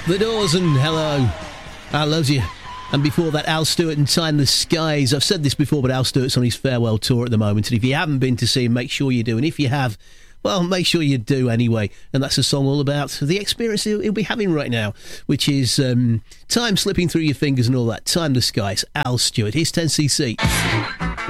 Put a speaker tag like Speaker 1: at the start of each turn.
Speaker 1: The Doors and Hello, I Love You. And before that, Al Stewart and Time the Skies. I've said this before, but Al Stewart's on his farewell tour at the moment. And if you haven't been to see him, make sure you do. And if you have, well, make sure you do anyway. And that's a song all about the experience he'll be having right now, which is time slipping through your fingers and all that. Time the Skies, Al Stewart. Here's 10cc.